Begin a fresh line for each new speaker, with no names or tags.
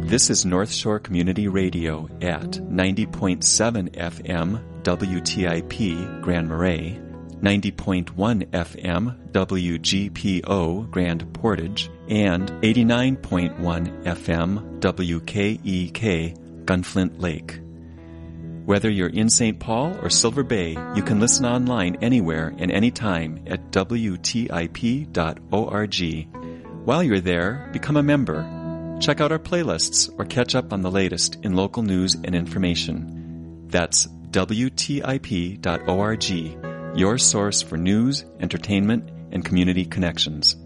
This is North Shore Community Radio at 90.7 FM WTIP Grand Marais, 90.1 FM WGPO Grand Portage, and 89.1 FM WKEK Gunflint Lake. Whether you're in St. Paul or Silver Bay, you can listen online anywhere and anytime at WTIP.org. While you're there, become a member. Check out our playlists or catch up on the latest in local news and information. That's WTIP.org, your source for news, entertainment, and community connections.